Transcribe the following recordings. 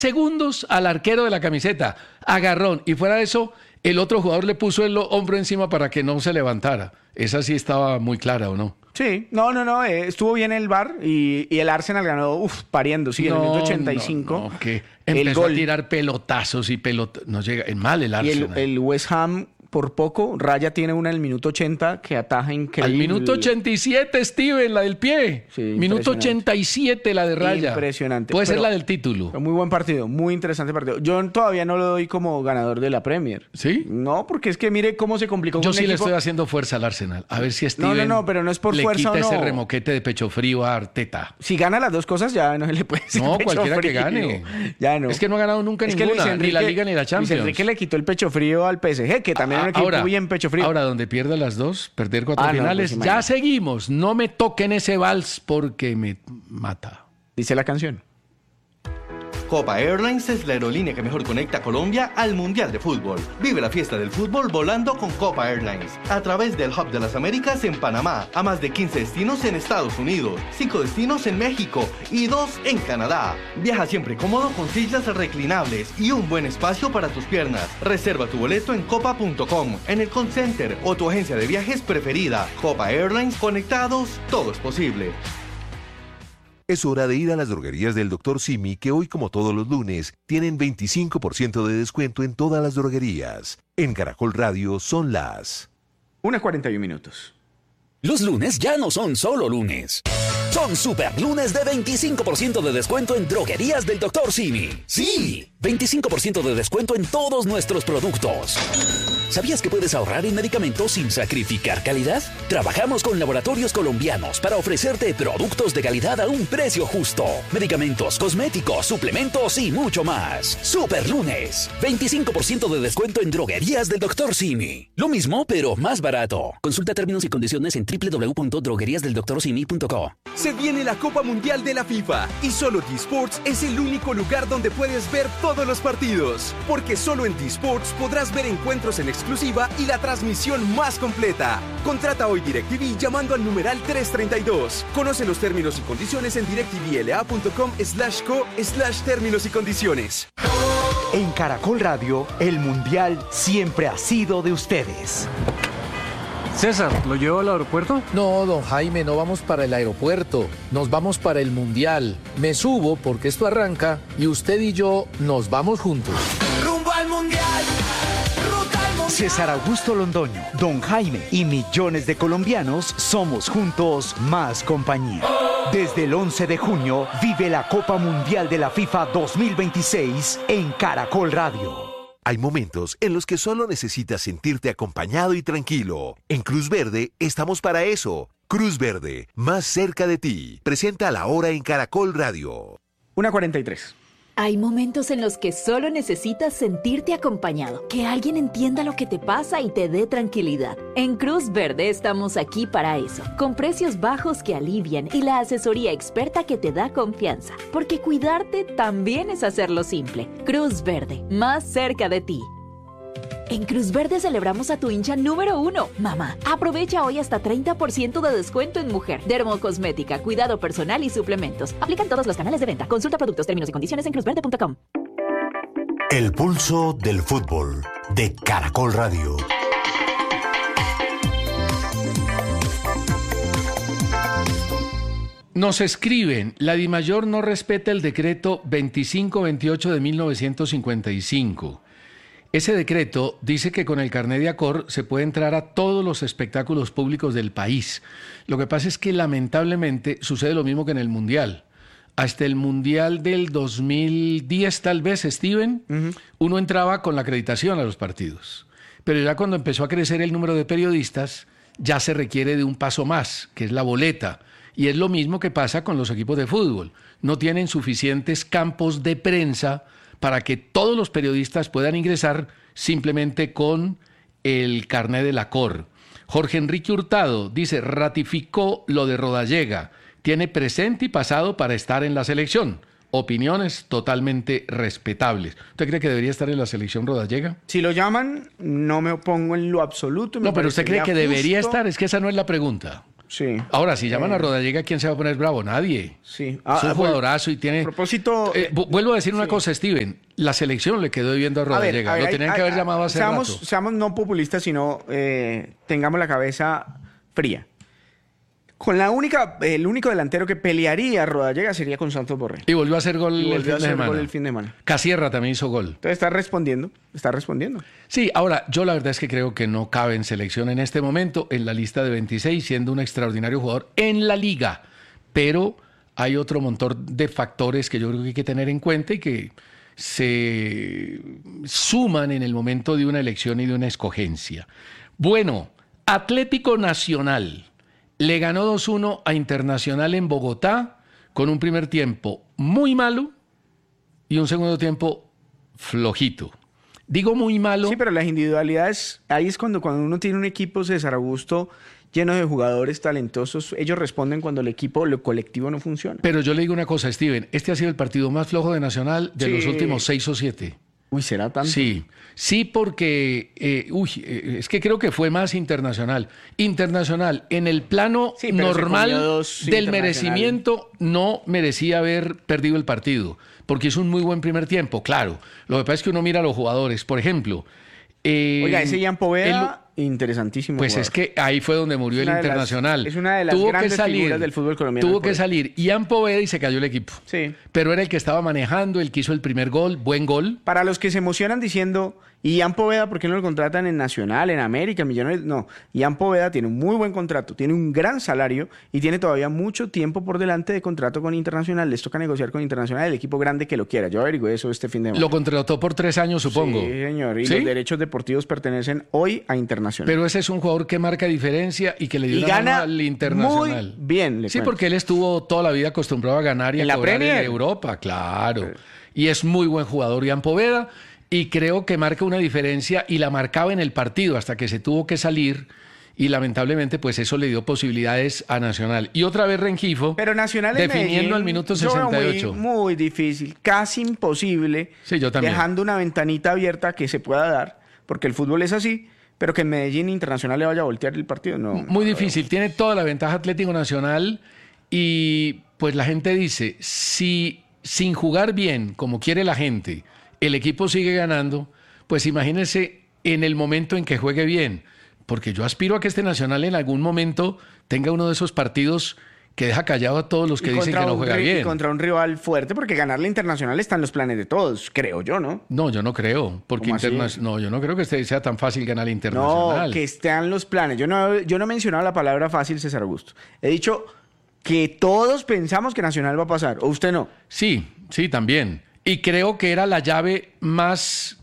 segundos al arquero de la camiseta. Agarrón. Y fuera de eso, el otro jugador le puso el hombro encima para que no se levantara. Esa sí estaba muy clara, ¿o no? Sí, no, estuvo bien el VAR y el Arsenal ganó, pariendo, sí, en el minuto 85. No, que empezó a tirar pelotazos y no llega, en mal el Arsenal. Y el West Ham, por poco, Raya tiene una en el minuto 80 que ataja increíble. Al minuto 87, Steven, la del pie. Sí, minuto 87, la de Raya. Impresionante. Puede ser la del título. Muy buen partido, muy interesante partido. Yo todavía no lo doy como ganador de la Premier. ¿Sí? No, porque es que mire cómo se complicó. Yo sí le estoy haciendo fuerza al Arsenal. A ver si Steven No, pero no es por le fuerza quita o no. ese remoquete de pecho frío a Arteta. Si gana las dos cosas, ya no se le puede decir No, pecho cualquiera frío. que gane. Ya no. Es que no ha ganado nunca ninguna, ni la Liga ni la Champions. Luis Enrique le quitó el pecho frío al PSG, que también era un equipo bien pecho frío. Ahora, donde pierda las dos, perder 4 finales, pues ya seguimos. No me toquen ese vals porque me mata. Dice la canción. Copa Airlines es la aerolínea que mejor conecta a Colombia al Mundial de Fútbol. Vive la fiesta del fútbol volando con Copa Airlines. A través del Hub de las Américas en Panamá, a más de 15 destinos en Estados Unidos, 5 destinos en México y 2 en Canadá. Viaja siempre cómodo con sillas reclinables y un buen espacio para tus piernas. Reserva tu boleto en copa.com, en el call center o tu agencia de viajes preferida. Copa Airlines, conectados, todo es posible. Es hora de ir a las droguerías del Dr. Simi, que hoy, como todos los lunes, tienen 25% de descuento en todas las droguerías. En Caracol Radio son las 1:41. Los lunes ya no son solo lunes. Son super lunes de 25% de descuento en droguerías del Dr. Simi. ¡Sí! 25% de descuento en todos nuestros productos. ¿Sabías que puedes ahorrar en medicamentos sin sacrificar calidad? Trabajamos con laboratorios colombianos para ofrecerte productos de calidad a un precio justo. Medicamentos, cosméticos, suplementos y mucho más. Super lunes. 25% de descuento en droguerías del Dr. Simi. Lo mismo, pero más barato. Consulta términos y condiciones en www.drogueriasdeldoctorsimi.co. Se viene la Copa Mundial de la FIFA y solo D-Sports es el único lugar donde puedes ver todos los partidos. Porque solo en D-Sports podrás ver encuentros en exclusiva y la transmisión más completa. Contrata hoy DirecTV llamando al numeral 332. Conoce los términos y condiciones en directvla.com/co/términos y condiciones. En Caracol Radio, el Mundial siempre ha sido de ustedes. César, ¿lo llevo al aeropuerto? No, don Jaime, no vamos para el aeropuerto. Nos vamos para el Mundial. Me subo porque esto arranca y usted y yo nos vamos juntos. ¡Rumbo al Mundial! ¡Ruta al Mundial! César Augusto Londoño, don Jaime y millones de colombianos somos juntos más compañía. Desde el 11 de junio vive la Copa Mundial de la FIFA 2026 en Caracol Radio. Hay momentos en los que solo necesitas sentirte acompañado y tranquilo. En Cruz Verde estamos para eso. Cruz Verde, más cerca de ti. Presenta La Hora en Caracol Radio. 1:43. Hay momentos en los que solo necesitas sentirte acompañado, que alguien entienda lo que te pasa y te dé tranquilidad. En Cruz Verde estamos aquí para eso, con precios bajos que alivian y la asesoría experta que te da confianza, porque cuidarte también es hacerlo simple. Cruz Verde, más cerca de ti. En Cruz Verde celebramos a tu hincha número 1, mamá. Aprovecha hoy hasta 30% de descuento en mujer, dermocosmética, cuidado personal y suplementos. Aplican todos los canales de venta. Consulta productos, términos y condiciones en cruzverde.com. El pulso del fútbol de Caracol Radio. Nos escriben, la DIMAYOR no respeta el decreto 2528 de 1955. Ese decreto dice que con el carnet de Acor se puede entrar a todos los espectáculos públicos del país. Lo que pasa es que lamentablemente sucede lo mismo que en el Mundial. Hasta el Mundial del 2010 tal vez, Steven, uno entraba con la acreditación a los partidos. Pero ya cuando empezó a crecer el número de periodistas, ya se requiere de un paso más, que es la boleta. Y es lo mismo que pasa con los equipos de fútbol. No tienen suficientes campos de prensa para que todos los periodistas puedan ingresar simplemente con el carnet de la COR. Jorge Enrique Hurtado dice, ratificó lo de Rodallega, tiene presente y pasado para estar en la selección. Opiniones totalmente respetables. ¿Usted cree que debería estar en la selección Rodallega? Si lo llaman, no me opongo en lo absoluto. No, pero ¿usted cree que debería estar? Es que esa no es la pregunta. Sí. Ahora, si llaman a Rodallega, ¿quién se va a poner bravo? Nadie. Sí. Es un jugadorazo y tiene... A propósito... vuelvo a decir una cosa, Steven. La selección le quedó debiendo a Rodallega. Lo tenían que haber llamado hace rato. Seamos no populistas, sino tengamos la cabeza fría. Con el único delantero que pelearía a Rodallega sería con Santos Borré. Y volvió a hacer gol el fin de semana. Casierra también hizo gol. Entonces está respondiendo. Sí, ahora, yo la verdad es que creo que no cabe en selección en este momento en la lista de 26, siendo un extraordinario jugador en la liga. Pero hay otro montón de factores que yo creo que hay que tener en cuenta y que se suman en el momento de una elección y de una escogencia. Bueno, Atlético Nacional le ganó 2-1 a Internacional en Bogotá con un primer tiempo muy malo y un segundo tiempo flojito. Digo muy malo. Sí, pero las individualidades, ahí es cuando uno tiene un equipo, César Augusto, lleno de jugadores talentosos, ellos responden cuando lo colectivo no funciona. Pero yo le digo una cosa, Steven, este ha sido el partido más flojo de Nacional de los últimos 6 o 7. Uy, ¿será tanto? Sí, porque es que creo que fue más Internacional. Internacional, en el plano normal del merecimiento, no merecía haber perdido el partido, porque es un muy buen primer tiempo, claro. Lo que pasa es que uno mira a los jugadores, por ejemplo... Oiga, ese Ian Poveda, interesantísimo Pues jugador. Es que ahí fue donde murió el Internacional. Es una de las grandes figuras del fútbol colombiano. Tuvo que salir Ian Poveda y se cayó el equipo. Sí. Pero era el que estaba manejando, el que hizo el primer gol, buen gol. Para los que se emocionan diciendo, ¿y Ian Poveda por qué no lo contratan en Nacional, en América, Millonarios? No, Ian Poveda tiene un muy buen contrato, tiene un gran salario y tiene todavía mucho tiempo por delante de contrato con Internacional. Les toca negociar con Internacional, el equipo grande que lo quiera. Yo averigué eso este fin de semana. Lo contrató por 3 años, supongo. Sí, señor. Y los derechos deportivos pertenecen hoy a Internacional. Pero ese es un jugador que marca diferencia y que le dio una mano al Internacional. Muy bien. Sí, porque él estuvo toda la vida acostumbrado a ganar y a cobrar en Europa, claro. Y es muy buen jugador, Ian Poveda. Y creo que marca una diferencia y la marcaba en el partido hasta que se tuvo que salir y lamentablemente pues eso le dio posibilidades a Nacional. Y otra vez Rengifo, pero Nacional definiendo Medellín, al minuto 68. Muy difícil, casi imposible, sí, yo también. Dejando una ventanita abierta que se pueda dar, porque el fútbol es así, pero que en Medellín Internacional le vaya a voltear el partido, no. Muy difícil, tiene toda la ventaja Atlético Nacional y pues la gente dice, si sin jugar bien, como quiere la gente, el equipo sigue ganando, pues imagínense en el momento en que juegue bien, porque yo aspiro a que este Nacional en algún momento tenga uno de esos partidos que deja callado a todos los que dicen que no juega bien. Y contra un rival fuerte, porque ganarle Internacional está en los planes de todos, creo yo, ¿no? No, yo no creo, porque no, yo no creo que sea tan fácil ganar Internacional. No, que estén los planes. Yo no he mencionado la palabra fácil, César Augusto. He dicho que todos pensamos que Nacional va a pasar, ¿o usted no? Sí, también. Y creo que era la llave más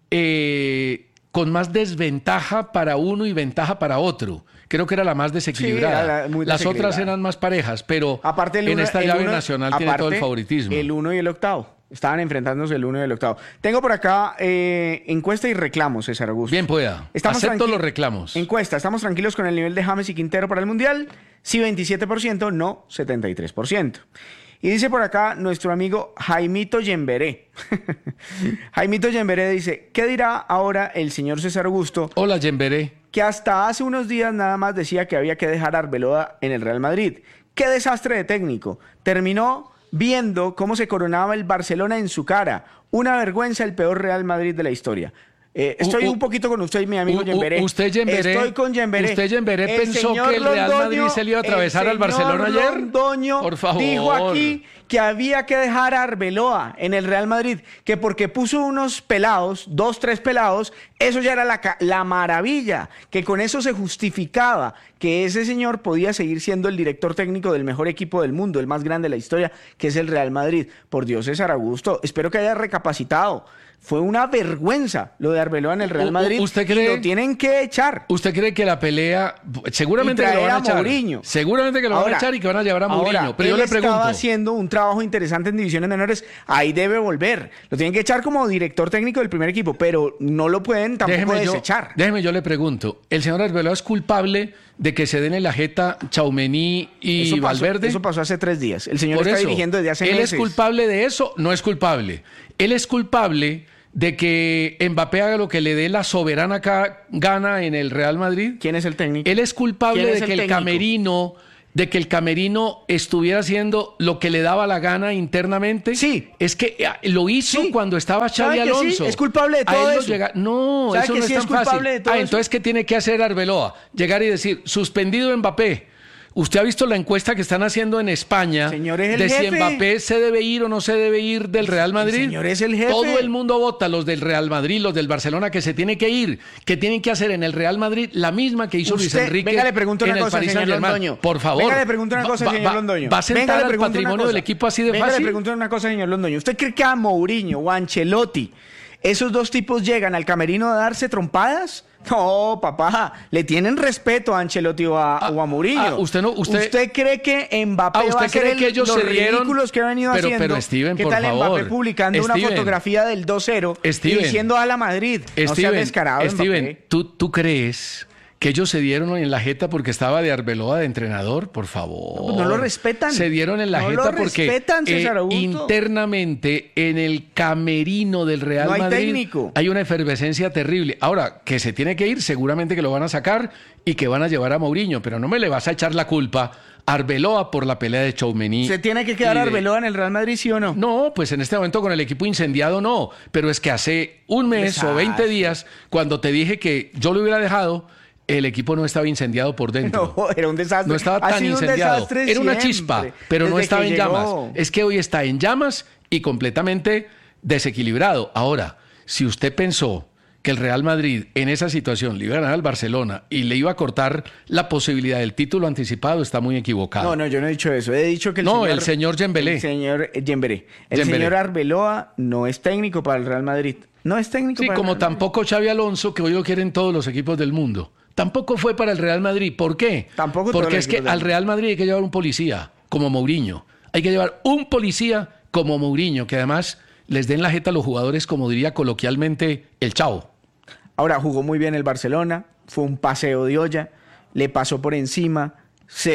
con más desventaja para uno y ventaja para otro. Creo que era la más desequilibrada. Sí, las otras eran más parejas, pero aparte en esta llave Nacional tiene todo el favoritismo. El 1 y el octavo. Estaban enfrentándose el 1 y el octavo. Tengo por acá encuesta y reclamos, César Augusto. Bien pueda. Acepto los reclamos. Encuesta. ¿Estamos tranquilos con el nivel de James y Quintero para el Mundial? Sí, 27%. No, 73%. Y dice por acá nuestro amigo Jaimito Yemberé. Jaimito Yemberé dice, ¿qué dirá ahora el señor César Augusto? Hola, Yemberé. Que hasta hace unos días nada más decía que había que dejar a Arbeloa en el Real Madrid. ¡Qué desastre de técnico! Terminó viendo cómo se coronaba el Barcelona en su cara. Una vergüenza, el peor Real Madrid de la historia. Estoy un poquito con usted, mi amigo Yemberé. Usted, Yemberé. Estoy con Yemberé. ¿Usted, Yemberé, pensó que el Real Madrid se le iba a atravesar al Barcelona ayer? Londoño por favor. Dijo aquí que había que dejar a Arbeloa en el Real Madrid, que porque puso unos pelados, 2, 3 pelados, eso ya era la maravilla, que con eso se justificaba que ese señor podía seguir siendo el director técnico del mejor equipo del mundo, el más grande de la historia, que es el Real Madrid. Por Dios, César Augusto, espero que haya recapacitado. Fue una vergüenza lo de Arbeloa en el Real Madrid. ¿Usted cree, y lo tienen que echar? ¿Usted cree que la pelea seguramente que lo van a echar? Mourinho. Seguramente que lo van a echar y que van a llevar a Mourinho. Pero yo le pregunto, estaba haciendo un trabajo interesante en divisiones menores. Ahí debe volver. Lo tienen que echar como director técnico del primer equipo, pero no lo pueden tampoco desechar. Déjeme, yo le pregunto. ¿El señor Arbeloa es culpable de que se den en la jeta Tchouaméni y Valverde? Eso pasó hace 3 días. El señor está dirigiendo desde hace meses. ¿Él es culpable de eso? No es culpable. Él es culpable de que Mbappé haga lo que le dé la soberana gana en el Real Madrid. ¿Quién es el técnico? Él es culpable de que el camerino de que el camerino estuviera haciendo lo que le daba la gana internamente? Sí. Es que lo hizo cuando estaba Xavi ¿Sabe que Alonso. sí? Es culpable de todo eso. No, ¿Sabe eso que no es sí tan es culpable fácil. de todo eso? Entonces, ¿qué tiene que hacer Arbeloa? Llegar y decir, suspendido Mbappé. ¿Usted ha visto la encuesta que están haciendo en España Señor, es el de si jefe. Mbappé se debe ir o no se debe ir del Real Madrid? Señor, es el jefe. Todo el mundo vota, los del Real Madrid, los del Barcelona, que se tiene que ir, que tienen que hacer en el Real Madrid la misma que hizo Luis Enrique venga, le pregunto en una el cosa, Paris señor Saint-Germain. Londoño. Por favor. Venga, le pregunto una cosa, señor Londoño. ¿Va a sentar Venga, le al pregunto una patrimonio cosa. del equipo así de Venga, fácil? le pregunto una cosa, señor Londoño. ¿Usted cree que a Mourinho o a Ancelotti esos dos tipos llegan al camerino a darse trompadas? No, papá, le tienen respeto a Ancelotti o a Mourinho. ¿Usted cree que Mbappé va a hacer que ellos los se dieron? ridículos que ha venido haciendo? Pero Steven, ¿Qué por tal favor. Mbappé publicando una fotografía del 2-0 y diciendo a la Madrid? No sea descarado, Steven, Mbappé. ¿tú crees que ellos se dieron en la jeta porque estaba de Arbeloa de entrenador? Por favor. No lo respetan. Se dieron en la No jeta lo porque respetan, César Augusto. internamente en el camerino del Real No hay Madrid técnico. hay una efervescencia terrible. Ahora, que se tiene que ir, seguramente que lo van a sacar y que van a llevar a Mourinho, pero no me le vas a echar la culpa a Arbeloa por la pelea de Tchouaméni. ¿Se tiene que quedar Arbeloa en el Real Madrid, sí o no? No, pues en este momento con el equipo incendiado no, pero es que hace un mes o 20 días, cuando te dije que yo lo hubiera dejado, el equipo no estaba incendiado por dentro. No, era un desastre. No estaba Ha tan sido un incendiado. desastre Era una siempre, chispa, pero no desde estaba que en llegó. llamas. Es que hoy está en llamas y completamente desequilibrado. Ahora, si usted pensó que el Real Madrid en esa situación le iba a ganar al Barcelona y le iba a cortar la posibilidad del título anticipado, está muy equivocado. No, yo no he dicho eso. He dicho que el señor Dembélé. El señor Dembélé. El señor Arbeloa no es técnico para el Real Madrid. No es técnico Sí, para como el Real tampoco Xavi Alonso, que hoy lo quieren todos los equipos del mundo. Tampoco fue para el Real Madrid. ¿Por qué? Tampoco todos Porque los es que equipos del al mundo. Real Madrid hay que llevar un policía, como Mourinho. Hay que llevar un policía como Mourinho, que además les den la jeta a los jugadores, como diría coloquialmente el chavo. Ahora, jugó muy bien el Barcelona, fue un paseo de olla, le pasó por encima, se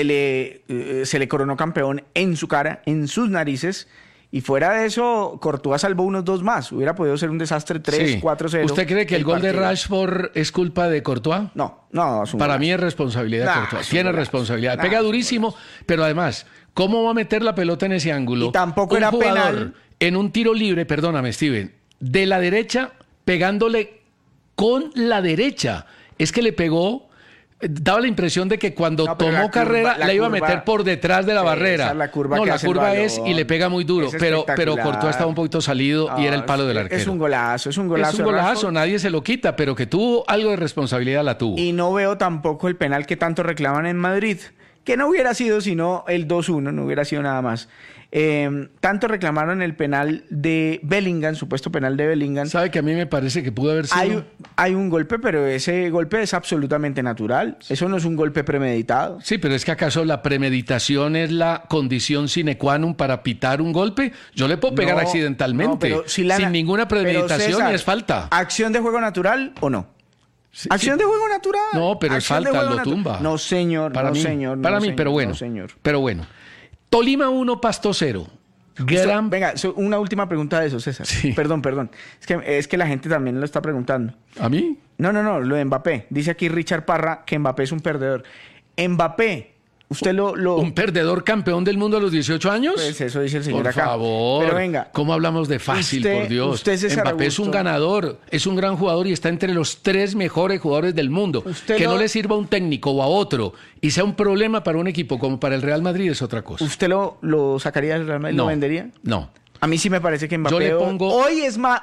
le coronó campeón en su cara, en sus narices, y fuera de eso, Courtois salvó unos dos más. Hubiera podido ser un desastre 3-4-0. ¿Usted cree que el gol de partido. Rashford es culpa de Courtois? No, es un Para golazo. mí es responsabilidad de Nah, Courtois. es un Tiene golazo. responsabilidad. Nah, Pega es un durísimo, pero además, ¿cómo va a meter la pelota en ese ángulo? Y tampoco un era jugador penal. En un tiro libre, perdóname, Steven, de la derecha, pegándole con la derecha. Es que le pegó, daba la impresión de que cuando No, pero tomó la curva- carrera la la iba a curva- meter por detrás de la Sí, barrera. esa es la curva no, que la hace el curva es balón. y le pega muy duro, Es pero espectacular. Courtois estaba un poquito salido y era el palo del arquero. Es un golazo, es un golazo. Es un golazo, Rashford. nadie se lo quita, pero que tuvo algo de responsabilidad la tuvo. Y no veo tampoco el penal que tanto reclaman en Madrid, que no hubiera sido sino el 2-1, no hubiera sido nada más. Tanto reclamaron el penal de Bellingham, supuesto penal de Bellingham. ¿Sabe que a mí me parece que pudo haber sido? Hay un golpe, pero ese golpe es absolutamente natural. Eso no es un golpe premeditado. Sí, pero es que ¿acaso la premeditación es la condición sine qua non para pitar un golpe? Yo le puedo pegar No, accidentalmente, no, pero si sin ninguna premeditación, pero, César, y es falta. ¿Acción de juego natural o no? ¿Acción de juego natural? No, pero es Acción de falta, juego lo tumba. No, señor, Para no, mí, señor. para no, mí, señor, pero bueno. no, señor. Pero bueno. Tolima 1, Pasto 0. Gran... Venga, una última pregunta de eso, César. Sí. Perdón. Es que la gente también lo está preguntando. ¿A mí? No, lo de Mbappé. Dice aquí Richard Parra que Mbappé es un perdedor. Mbappé, usted lo... ¿Un perdedor campeón del mundo a los 18 años? Pues eso dice el señor por acá. favor. Pero venga. ¿Cómo hablamos de fácil, por Dios? Usted, César Mbappé es un Augusto. ganador, es un gran jugador y está entre los 3 mejores jugadores del mundo. Usted Que no lo- le sirva a un técnico o a otro y sea un problema para un equipo como para el Real Madrid es otra cosa. ¿Usted lo sacaría del Real Madrid? No. ¿Lo vendería? No. A mí sí me parece que Mbappé Yo le pongo- hoy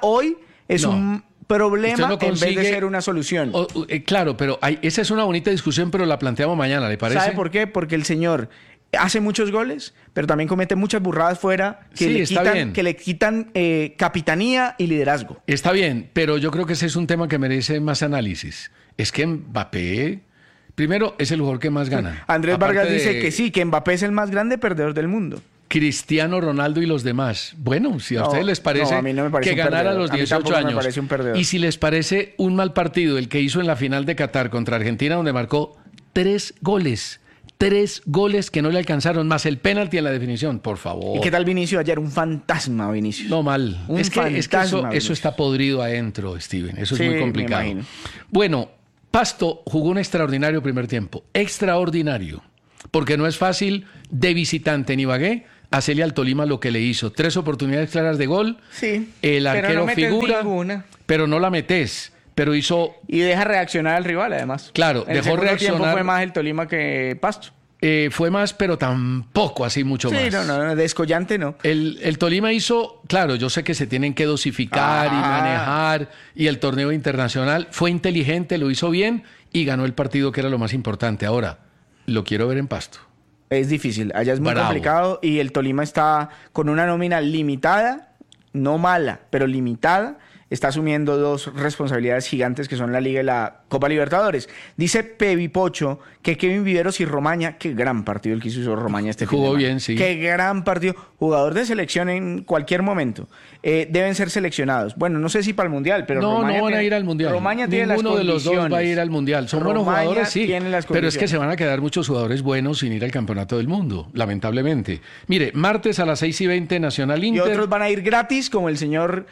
es No. un problema Usted no en vez consigue- de ser una solución. Claro, pero esa es una bonita discusión, pero la planteamos mañana, ¿le parece? ¿Sabe por qué? Porque el señor hace muchos goles, pero también comete muchas burradas fuera que, Sí, le, está quitan, bien. que le quitan capitanía y liderazgo. Está bien, pero yo creo que ese es un tema que merece más análisis. Es que Mbappé, primero, es el jugador que más gana. Andrés Aparte Vargas de dice que sí, que Mbappé es el más grande perdedor del mundo. Cristiano Ronaldo y los demás. Bueno, si a No, ustedes les parece no, a mí no me parece que un ganar a perdedor. los A mí 18 tampoco me años parece un perdedor. y si les parece un mal partido el que hizo en la final de Qatar contra Argentina donde marcó 3 goles. 3 goles que no le alcanzaron, más el penalti en la definición, por favor. ¿Y qué tal Vinicius ayer? Un fantasma, Vinicius. No, mal. Un Es que fantasma, eso está podrido adentro, Steven. Eso Sí, es muy me complicado. imagino. Bueno, Pasto jugó un extraordinario primer tiempo. Extraordinario. porque no es fácil de visitante en Ibagué hacerle al Tolima lo que le hizo. 3 oportunidades claras de gol, sí, el arquero no metes figura, ninguna. pero no la metes, pero hizo... Y deja reaccionar al rival, además. Claro, el dejó reaccionar. tiempo fue más el Tolima que Pasto. Fue más, pero tampoco así mucho más. Sí, no, descollante no. El Tolima hizo, claro, yo sé que se tienen que dosificar y manejar, y el torneo internacional fue inteligente, lo hizo bien y ganó el partido, que era lo más importante. Ahora, lo quiero ver en Pasto. Es difícil, allá es muy complicado y el Tolima está con una nómina limitada, no mala, pero limitada. Está asumiendo 2 responsabilidades gigantes que son la Liga y la Copa Libertadores. Dice Pevi Pocho que Kevin Viveros y Romaña, qué gran partido el que hizo Romaña este fin de semana. Jugó bien, sí. Qué gran partido. Jugador de selección en cualquier momento. Deben ser seleccionados. Bueno, no sé si para el Mundial, pero Romaña no van a ir al Mundial. Romaña tiene las condiciones. Ninguno de los dos va a ir al Mundial. Son buenos jugadores, sí. Pero es que se van a quedar muchos jugadores buenos sin ir al Campeonato del Mundo, lamentablemente. Mire, martes a las 6:20 Nacional Inter. Y otros van a ir gratis, como el señor...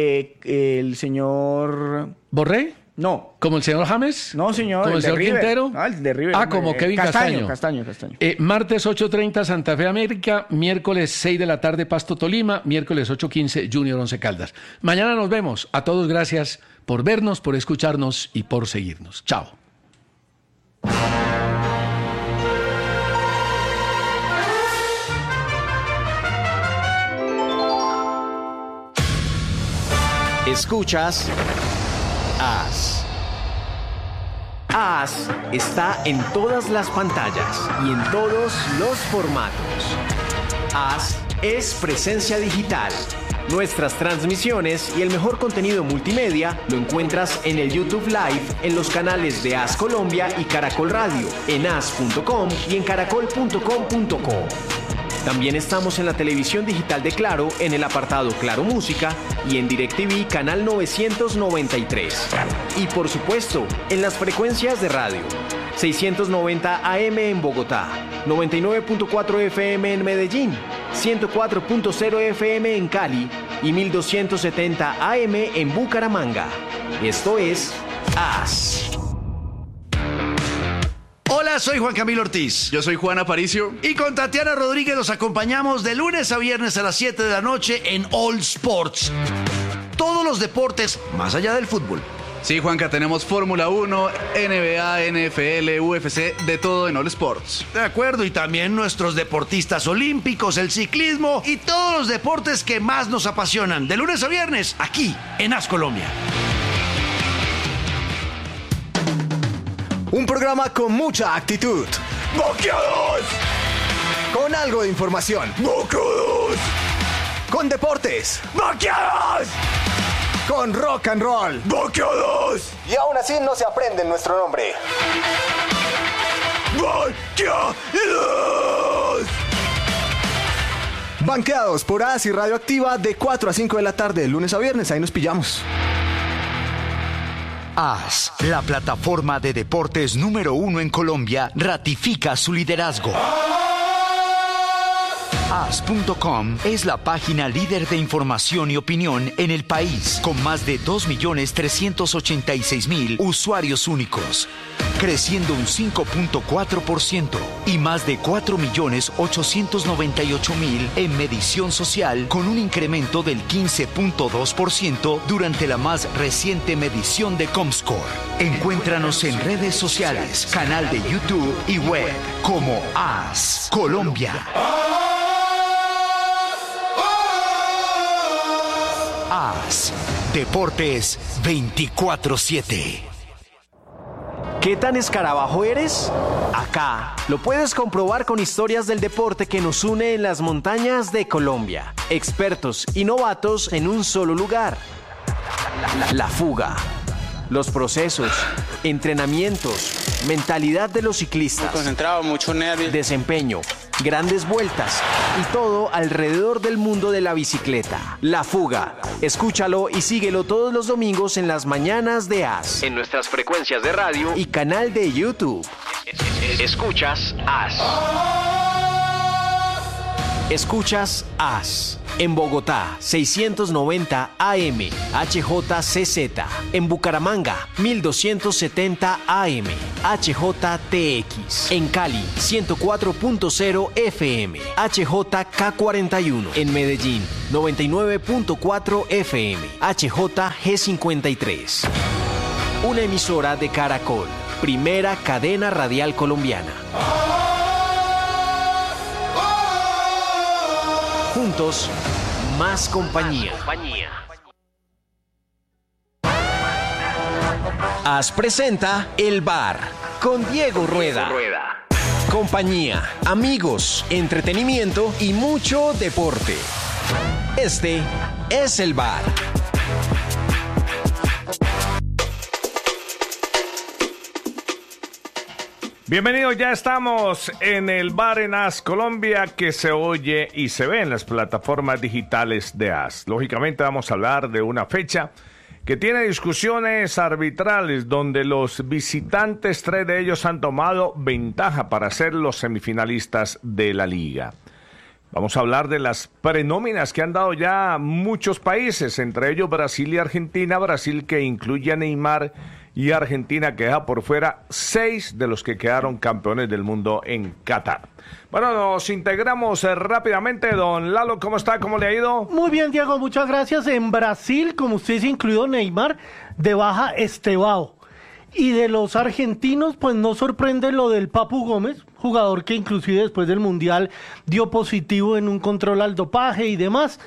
¿Borré? No. ¿Como el señor James? No, señor. ¿Como el señor Quintero? No, el de River. Como Kevin Castaño. Castaño. Martes 8:30 Santa Fe América, miércoles 6 de la tarde Pasto Tolima, miércoles 8:15 Junior Once Caldas. Mañana nos vemos. A todos gracias por vernos, por escucharnos y por seguirnos. Chao. Escuchas AS. AS está en todas las pantallas y en todos los formatos. AS es presencia digital. Nuestras transmisiones y el mejor contenido multimedia lo encuentras en el YouTube Live, en los canales de AS Colombia y Caracol Radio, en as.com y en caracol.com.co. También estamos en la televisión digital de Claro, en el apartado Claro Música y en DirecTV canal 993. Y por supuesto, en las frecuencias de radio. 690 AM en Bogotá, 99.4 FM en Medellín, 104.0 FM en Cali y 1270 AM en Bucaramanga. Esto es AS. Hola, soy Juan Camilo Ortiz. Yo soy Juan Aparicio. Y con Tatiana Rodríguez los acompañamos de lunes a viernes a las 7 de la noche en All Sports. Todos los deportes más allá del fútbol. Sí, Juanca, tenemos Fórmula 1, NBA, NFL, UFC, de todo en All Sports. De acuerdo, y también nuestros deportistas olímpicos, el ciclismo y todos los deportes que más nos apasionan. De lunes a viernes, aquí en AS Colombia. Un programa con mucha actitud. ¡Boqueados! Con algo de información. ¡Boqueados! Con deportes. ¡Boqueados! Con rock and roll. ¡Boqueados! Y aún así no se aprende nuestro nombre. ¡Boqueados! Banqueados por AS y Radioactiva de 4 a 5 de la tarde, de lunes a viernes. Ahí nos pillamos. AS, la plataforma de deportes número 1 en Colombia, ratifica su liderazgo. AS.com es la página líder de información y opinión en el país, con más de 2.386.000 usuarios únicos, creciendo un 5.4% y más de 4.898.000 en medición social, con un incremento del 15.2% durante la más reciente medición de Comscore. Encuéntranos en redes sociales, canal de YouTube y web como AS Colombia. AS Deportes 24/7. ¿Qué tan escarabajo eres? Acá lo puedes comprobar con historias del deporte que nos une en las montañas de Colombia. Expertos y novatos en un solo lugar. La fuga. Los procesos, entrenamientos, mentalidad de los ciclistas. Muy concentrado, mucho nervio. Desempeño, grandes vueltas y todo alrededor del mundo de la bicicleta. La Fuga. Escúchalo y síguelo todos los domingos en las mañanas de AS. En nuestras frecuencias de radio y canal de YouTube. Escuchas AS. Escuchas AS. En Bogotá, 690 AM, HJCZ. En Bucaramanga, 1270 AM, HJTX. En Cali, 104.0 FM, HJK41. En Medellín, 99.4 FM, HJG53. Una emisora de Caracol, primera cadena radial colombiana. Juntos, más compañía. As presenta El Bar con Diego Rueda. Compañía, amigos, entretenimiento y mucho deporte. Este es El Bar. Bienvenidos, ya estamos en el Bar en AS Colombia, que se oye y se ve en las plataformas digitales de AS. Lógicamente vamos a hablar de una fecha que tiene discusiones arbitrales donde los visitantes, 3 de ellos han tomado ventaja para ser los semifinalistas de la liga. Vamos a hablar de las prenóminas que han dado ya muchos países, entre ellos Brasil y Argentina. Brasil, que incluye a Neymar, y Argentina, que deja por fuera 6 de los que quedaron campeones del mundo en Qatar. Bueno, nos integramos rápidamente. Don Lalo, ¿cómo está? ¿Cómo le ha ido? Muy bien, Diego, muchas gracias. En Brasil, como usted dice, incluido Neymar, de baja Estevao. Y de los argentinos, pues no sorprende lo del Papu Gómez, jugador que inclusive después del Mundial dio positivo en un control al dopaje y demás.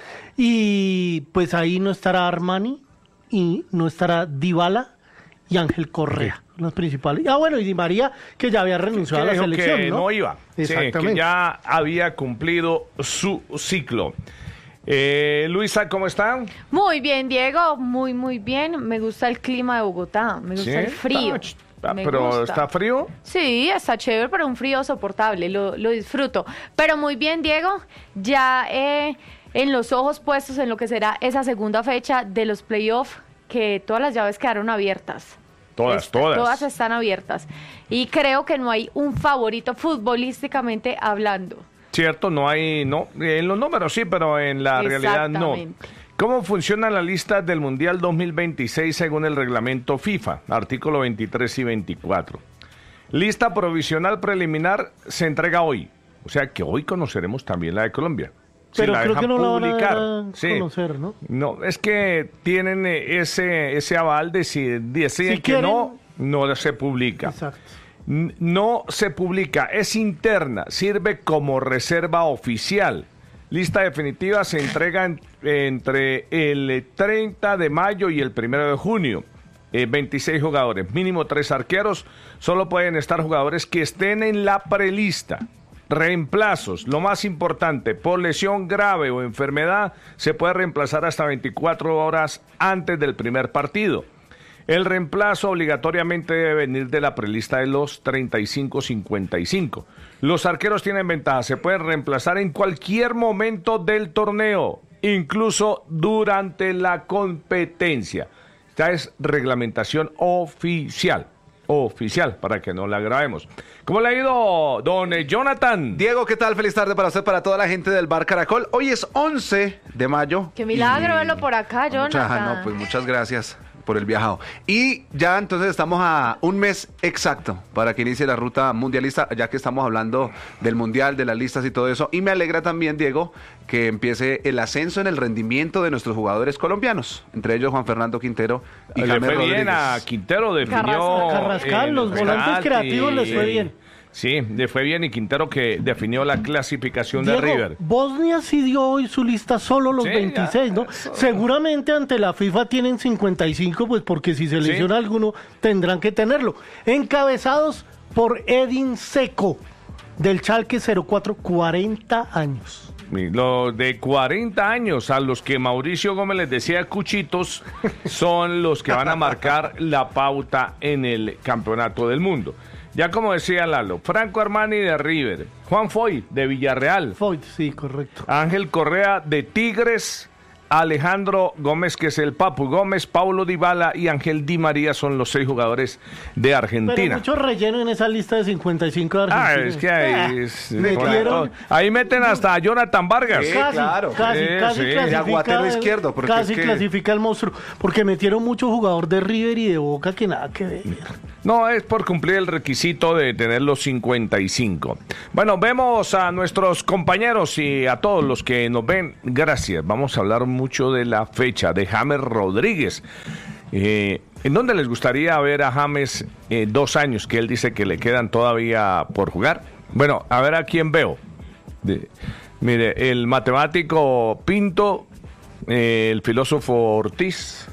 Y pues ahí no estará Armani y no estará Dybala y Ángel Correa, los principales. Bueno, y Di María, que ya había renunciado a la selección, que no iba. Exactamente. Sí, que ya había cumplido su ciclo. Luisa, ¿cómo están? Muy bien, Diego, muy bien. Me gusta el clima de Bogotá, me gusta el frío. ¿Está frío? Sí, está chévere, pero un frío soportable, lo disfruto. Pero muy bien, Diego, ya en los ojos puestos en lo que será esa segunda fecha de los playoffs, que todas las llaves quedaron abiertas. Todas están abiertas. Y creo que no hay un favorito futbolísticamente hablando. Cierto, no hay, en los números sí, pero en la realidad no. ¿Cómo funciona la lista del Mundial 2026 según el reglamento FIFA? Artículo 23 y 24. Lista provisional preliminar se entrega hoy. O sea que hoy conoceremos también la de Colombia. Pero creo que no la van a conocer, ¿no? No, es que tienen ese aval de si deciden que no se publica. Exacto. No se publica, es interna, sirve como reserva oficial. Lista definitiva se entrega entre el 30 de mayo y el 1 de junio. 26 jugadores, mínimo 3 arqueros. Solo pueden estar jugadores que estén en la prelista. Reemplazos, lo más importante, por lesión grave o enfermedad, se puede reemplazar hasta 24 horas antes del primer partido. El reemplazo obligatoriamente debe venir de la prelista de los 35-55. Los arqueros tienen ventaja, se pueden reemplazar en cualquier momento del torneo, incluso durante la competencia. Esta es reglamentación oficial, para que no la grabemos. ¿Cómo le ha ido, don Jonathan? Diego, ¿qué tal? Feliz tarde para usted, para toda la gente del Bar Caracol. Hoy es 11 de mayo. Qué milagro verlo por acá, Jonathan. Pues muchas gracias por el viajado. Y ya entonces estamos a un mes exacto para que inicie la ruta mundialista, ya que estamos hablando del mundial, de las listas y todo eso. Y me alegra también, Diego, que empiece el ascenso en el rendimiento de nuestros jugadores colombianos, entre ellos Juan Fernando Quintero y James Rodríguez. Le fue bien a Quintero, definió... Carrascal, los volantes creativos les fue bien. Sí, le fue bien, y Quintero, que definió la clasificación Diego, de River. Bosnia sí dio hoy su lista solo los 26, ¿no? Seguramente ante la FIFA tienen 55, pues porque si se lesiona alguno tendrán que tenerlo. Encabezados por Edin Dzeko, del Schalke 04, 40 años. Los de 40 años, a los que Mauricio Gómez les decía cuchitos, son los que van a marcar la pauta en el campeonato del mundo. Ya como decía Lalo, Franco Armani de River, Juan Foyt de Villarreal. Foyt, sí, correcto. Ángel Correa de Tigres, Alejandro Gómez, que es el Papu Gómez, Paulo Dybala y Ángel Di María son los 6 jugadores de Argentina. Pero mucho relleno en esa lista de 55 de Argentina. Es que ahí meten hasta a Jonathan Vargas. Casi clasifica el monstruo, porque metieron mucho jugador de River y de Boca que nada que ver. No, es por cumplir el requisito de tener los 55. Bueno, vemos a nuestros compañeros y a todos los que nos ven. Gracias. Vamos a hablar mucho de la fecha de James Rodríguez. ¿En dónde les gustaría ver a James 2 años que él dice que le quedan todavía por jugar? Bueno, a ver a quién veo. Mire, el matemático Pinto, el filósofo Ortiz,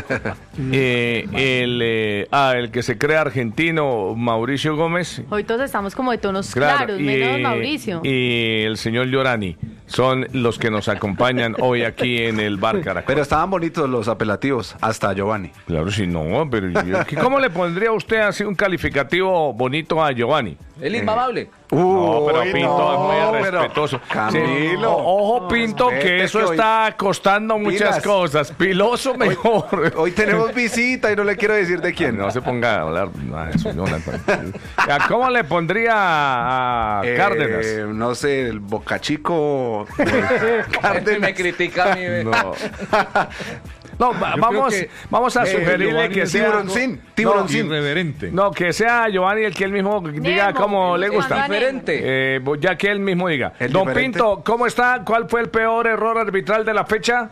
el que se cree argentino Mauricio Gómez. Hoy todos estamos como de tonos claros, menos Mauricio. Y el señor Llorani son los que nos acompañan hoy aquí en el Bar Caracol. Pero estaban bonitos los apelativos, hasta Giovanni. Claro, sí, no, pero ¿cómo le pondría usted así un calificativo bonito a Giovanni? El inmamable. No, pero Pinto es muy respetuoso. Camilo. Ojo, Pinto, que eso está costando muchas cosas. Piloso mejor. Hoy tenemos visita y no le quiero decir de quién. No se ponga a hablar nada de eso, Jonathan. ¿Cómo le pondría a Cárdenas? No sé, el Bocachico. Cárdenas. Me critica a mí. No, vamos a sugerirle que sea Tiburoncín. Irreverente. No, que sea Giovanni el que él mismo diga cómo le gusta. Diferente. Ya que él mismo diga. Don Pinto, ¿cómo está? ¿Cuál fue el peor error arbitral de la fecha?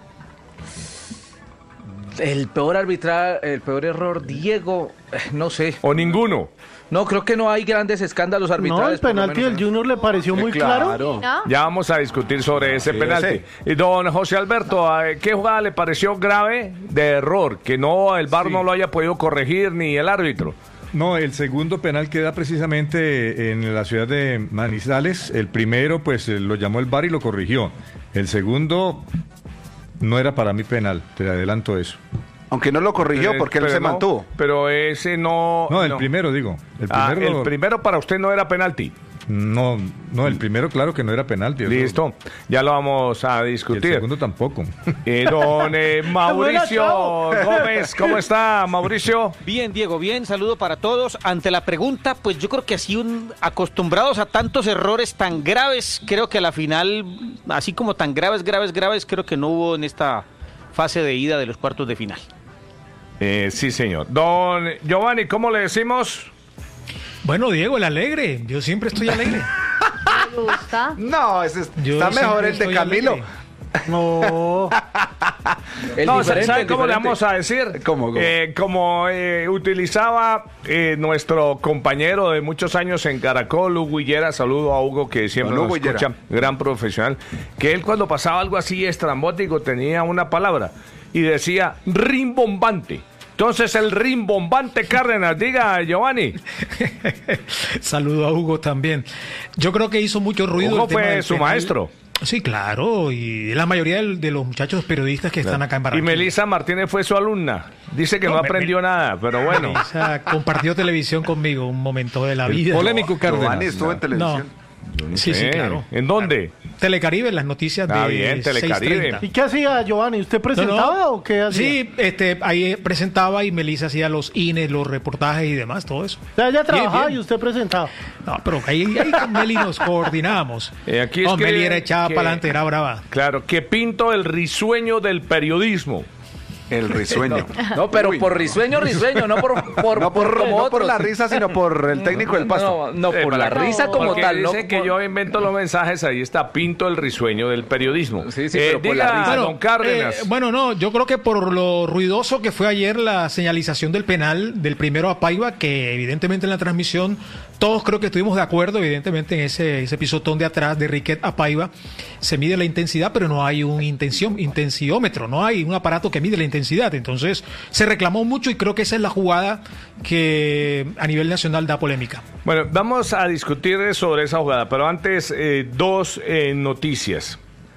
El peor error, Diego, no sé. ¿O ninguno? No, creo que no hay grandes escándalos arbitrales. No, el penalti del Junior le pareció muy claro. ¿No? Ya vamos a discutir sobre ese penalti. Y don José Alberto, ¿qué jugada le pareció grave de error? Que no el VAR no lo haya podido corregir ni el árbitro. No, el segundo penal queda precisamente en la ciudad de Manizales. El primero, pues, lo llamó el VAR y lo corrigió. El segundo no era para mí penal, te adelanto eso. Aunque no lo corrigió porque él se mantuvo. Pero ese no... No, el primero, digo. El primero para usted no era penalti. No, el primero claro que no era penalti. Listo, ya lo vamos a discutir. Y el segundo tampoco. Don Mauricio Gómez, ¿cómo está, Mauricio? Bien, Diego, bien, saludo para todos. Ante la pregunta, pues yo creo que así acostumbrados a tantos errores tan graves, creo que a la final, así como tan graves, creo que no hubo en esta fase de ida de los cuartos de final. Sí, señor. Don Giovanni, ¿cómo le decimos? Bueno, Diego, el alegre. Yo siempre estoy alegre. ¿Me gusta? No, está mejor el de Camilo. Alegre. No. ¿Saben cómo le vamos a decir? ¿Cómo? Como utilizaba nuestro compañero de muchos años en Caracol, Hugo Higuera. Saludo a Hugo, que siempre nos escucha, gran profesional. Que él, cuando pasaba algo así estrambótico, tenía una palabra y decía rimbombante. Entonces, el rimbombante Cárdenas, diga, Giovanni. Saludo a Hugo también. Yo creo que hizo mucho ruido. Hugo fue su maestro. Sí, claro, y la mayoría de los muchachos periodistas que están acá en Barranquilla. Y Melissa Martínez fue su alumna. Dice que no aprendió nada, pero bueno. Melissa compartió televisión conmigo un momento de la vida. Polémico Cárdenas. Giovanni estuvo en televisión. Sí, claro. ¿En dónde? Telecaribe, las noticias de bien, Telecaribe. 6:30. ¿Y qué hacía Giovanni? ¿Usted presentaba o qué hacía? Sí, ahí presentaba y Melissa hacía los INES, los reportajes y demás, todo eso. O sea, ella trabajaba y usted presentaba. No, pero ahí con Meli nos coordinábamos. Aquí es Meli era echada para adelante, era brava. Claro, que Pinto el risueño del periodismo. El risueño. No, pero por risueño, no por la risa, sino por el técnico del Pasto. No, por la risa como tal. Dice que yo invento los mensajes, ahí está Pinto el risueño del periodismo. Sí, pero por la risa. Don Cárdenas. Yo creo que por lo ruidoso que fue ayer la señalización del penal del primero a Paiva, que evidentemente en la transmisión todos creo que estuvimos de acuerdo, evidentemente en ese pisotón de atrás de Riquet a Paiva se mide la intensidad, pero no hay un intensiómetro, no hay un aparato que mide la intensidad. Entonces se reclamó mucho y creo que esa es la jugada que a nivel nacional da polémica. Bueno, vamos a discutir sobre esa jugada, pero antes dos noticias.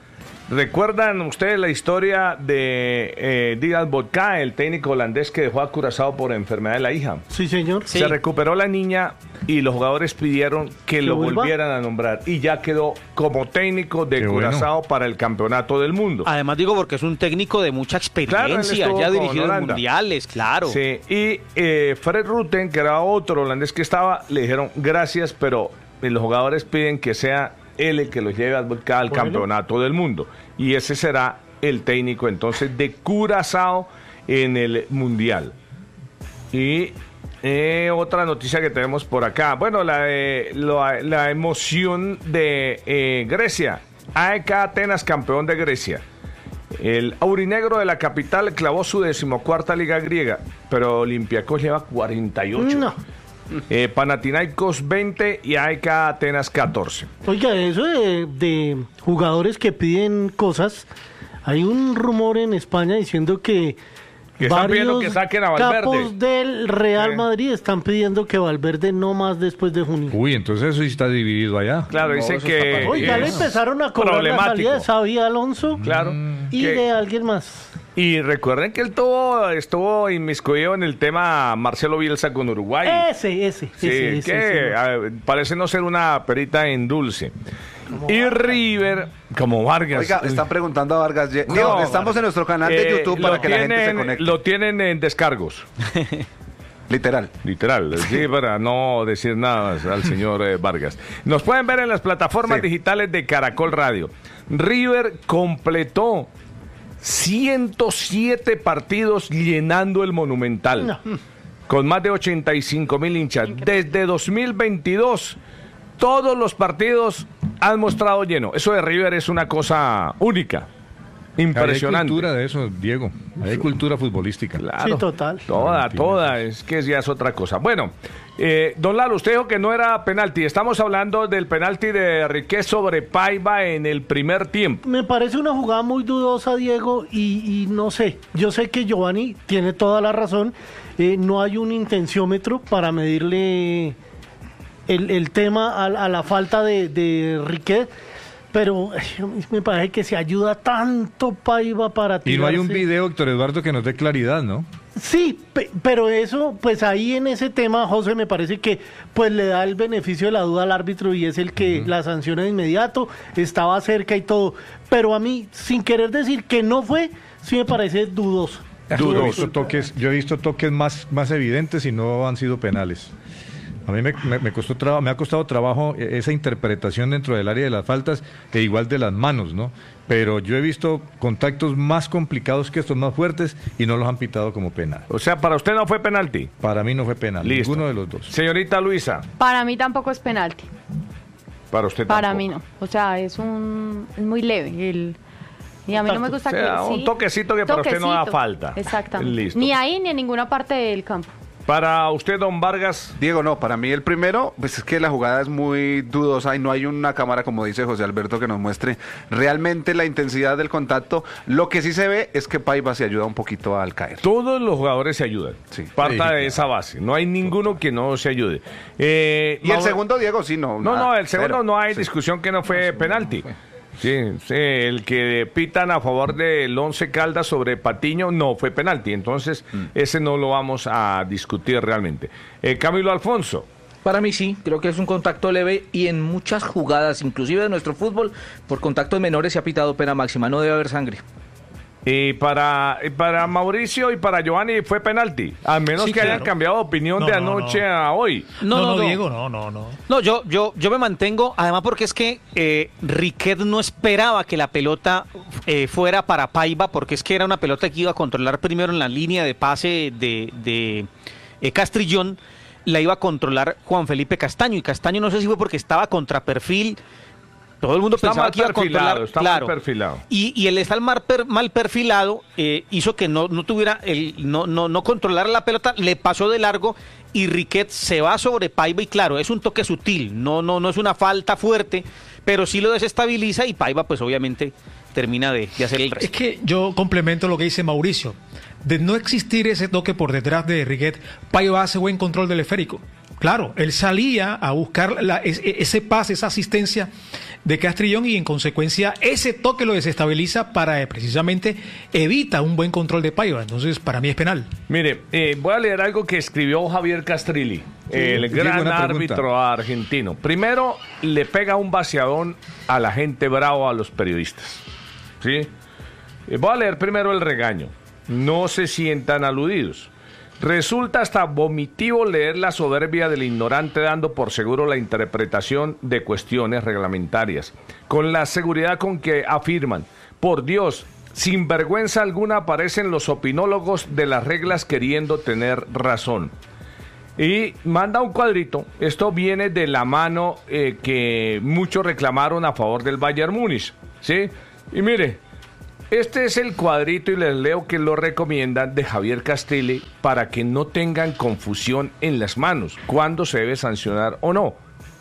¿Recuerdan ustedes la historia de Díaz Vodka, el técnico holandés que dejó a Curazao por enfermedad de la hija? Sí, señor. Sí. Se recuperó la niña y los jugadores pidieron que lo volvieran a nombrar y ya quedó como técnico de Curazao para el campeonato del mundo. Además digo porque es un técnico de mucha experiencia, ya dirigido en mundiales, claro. Sí, y Fred Rutten, que era otro holandés que estaba, le dijeron gracias, pero los jugadores piden que sea él el que los lleve al campeonato del mundo. Y ese será el técnico entonces de Curazao en el mundial. Y otra noticia que tenemos por acá. Bueno, la emoción de Grecia. AEK Atenas, campeón de Grecia. El aurinegro de la capital clavó su 14ª liga griega, pero Olympiacos lleva 48. No. Panathinaikos 20 y AEK Atenas 14. Oiga, eso de jugadores que piden cosas, hay un rumor en España diciendo que están pidiendo que saquen a Valverde. Capos del Real Madrid están pidiendo que Valverde no más después de junio. Uy, entonces eso sí está dividido allá. Claro, dicen que ya le empezaron a cobrar la salida de Xavi Alonso, claro, y de alguien más. Y recuerden que él estuvo inmiscuido en el tema Marcelo Bielsa con Uruguay. Ese. Parece no ser una perita en dulce. Y River, como Vargas. Oiga, están preguntando a Vargas. No, estamos en nuestro canal de YouTube para que la gente se conecte. Lo tienen en descargos. Literal, sí, para no decir nada al señor Vargas. Nos pueden ver en las plataformas digitales de Caracol Radio. River completó 107 partidos llenando el Monumental, con más de 85,000 hinchas. Desde 2022, todos los partidos han mostrado lleno. Eso de River es una cosa única, impresionante. Hay cultura de eso, Diego. Hay cultura futbolística. Claro, sí, total. Toda, es que ya es otra cosa. Bueno, don Lalo, usted dijo que no era penalti. Estamos hablando del penalti de Riquet sobre Paiva en el primer tiempo. Me parece una jugada muy dudosa, Diego, y no sé. Yo sé que Giovanni tiene toda la razón. No hay un intenciómetro para medirle el tema a la falta de Riquet. Pero me parece que se ayuda tanto Paiva para tirarse. Y no hay un video, Héctor Eduardo, que nos dé claridad, ¿no? Sí, pero eso, pues ahí en ese tema, José, me parece que pues le da el beneficio de la duda al árbitro y es el que la sanciona de inmediato, estaba cerca y todo. Pero a mí, sin querer decir que no fue, sí me parece dudoso. Yo he visto toques más evidentes y no han sido penales. A mí me ha costado trabajo esa interpretación dentro del área de las faltas e igual de las manos, ¿no? Pero yo he visto contactos más complicados que estos, más fuertes, y no los han pitado como penal. O sea, ¿para usted no fue penalti? Para mí no fue penal, listo. Ninguno de los dos. Señorita Luisa. Para mí tampoco es penalti. ¿Para usted tampoco? Para mí no. O sea, es muy leve. Y a mí no me gusta un toquecito que para usted no da falta. Exactamente. Listo. Ni ahí ni en ninguna parte del campo. Para usted, don Vargas. Diego, no, para mí el primero, pues es que la jugada es muy dudosa y no hay una cámara, como dice José Alberto, que nos muestre realmente la intensidad del contacto. Lo que sí se ve es que Paiva se ayuda un poquito al caer. Todos los jugadores se ayudan. Sí. Parta de esa base. No hay ninguno que no se ayude. Y el segundo, Diego, sí, no. No, el segundo no hay discusión que no fue penalti. Sí, el que pitan a favor del Once Caldas sobre Patiño no fue penalti, entonces ese no lo vamos a discutir realmente. Camilo Alfonso. Para mí sí, creo que es un contacto leve y en muchas jugadas, inclusive de nuestro fútbol, por contactos menores se ha pitado pena máxima, no debe haber sangre. Y para Mauricio y para Giovanni fue penalti, a menos que hayan cambiado de opinión de anoche a hoy. No, Diego, no. No, yo me mantengo, además porque es que Riquet no esperaba que la pelota fuera para Paiva, porque es que era una pelota que iba a controlar primero en la línea de pase de Castrillón, la iba a controlar Juan Felipe Castaño, y Castaño no sé si fue porque estaba contra perfil. Todo el mundo pensaba que iba a controlar, claro, perfilado. Y el estar mal perfilado hizo que no tuviera no controlara la pelota, le pasó de largo y Riquet se va sobre Paiva y claro, es un toque sutil, no es una falta fuerte, pero sí lo desestabiliza y Paiva pues obviamente termina de hacer el resto. Es que yo complemento lo que dice Mauricio. De no existir ese toque por detrás de Riquet, Paiva hace buen control del esférico. Claro, él salía a buscar ese pase, esa asistencia de Castrillón y en consecuencia ese toque lo desestabiliza para precisamente evita un buen control de Paiva. Entonces para mí es penal. Mire, voy a leer algo que escribió Javier Castrilli, el gran árbitro argentino. Primero, le pega un vaciadón a la gente brava, a los periodistas. ¿Sí? Voy a leer primero el regaño. No se sientan aludidos. Resulta hasta vomitivo leer la soberbia del ignorante dando por seguro la interpretación de cuestiones reglamentarias, con la seguridad con que afirman, por Dios, sin vergüenza alguna aparecen los opinólogos de las reglas queriendo tener razón. Y manda un cuadrito, esto viene de la mano que muchos reclamaron a favor del Bayern Múnich, ¿sí? Y mire, este es el cuadrito y les leo que lo recomiendan de Javier Castrilli para que no tengan confusión en las manos, cuándo se debe sancionar o no.